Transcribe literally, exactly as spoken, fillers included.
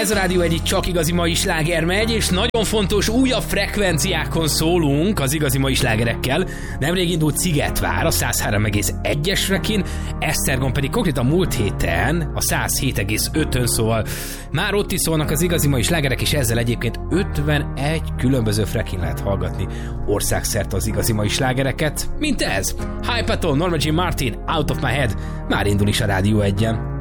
Ez a Rádió egy csak igazi mai sláger megy, és nagyon fontos újabb frekvenciákon szólunk az igazi mai slágerekkel. Nemrég indult Szigetvár a száz három egész egyes frekin, Esztergom pedig konkrétan múlt héten a száz hét egész ötön, szóval már ott is szólnak az igazi mai slágerek, és ezzel egyébként ötvenegy különböző frekin lehet hallgatni országszerte az igazi mai slágereket, mint ez. Hype Patrol, Norma Jean Martin, Out of My Head, már indul is a Rádió egyen.